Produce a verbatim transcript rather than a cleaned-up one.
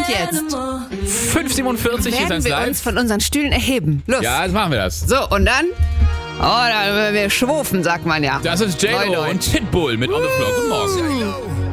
jetzt fünf siebenundvierzig ist werden eins wir live. uns von unseren Stühlen erheben. Los. Ja, jetzt machen wir das. So, und dann? Oh, da, wir schwufen, sagt man ja. Das ist J-Lo Moin, moin. und Pitbull mit On the Floor. Guten Morgen.